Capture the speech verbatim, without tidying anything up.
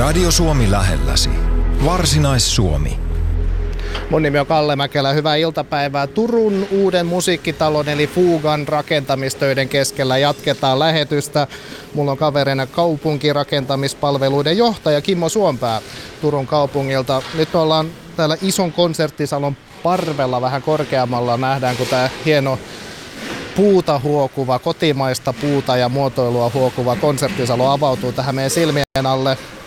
Radio Suomi lähelläsi. Varsinais-Suomi. Mun nimi on Kalle Mäkelä. Hyvää iltapäivää. Turun uuden musiikkitalon eli Fugan rakentamistöiden keskellä jatketaan lähetystä. Mulla on kaverina kaupunkirakentamispalveluiden johtaja Kimmo Suompää Turun kaupungilta. Nyt ollaan täällä ison konserttisalon parvella vähän korkeammalla. Nähdään, kun tää hieno puuta huokuva, kotimaista puuta ja muotoilua huokuva konserttisalo avautuu tähän meidän silmien alle.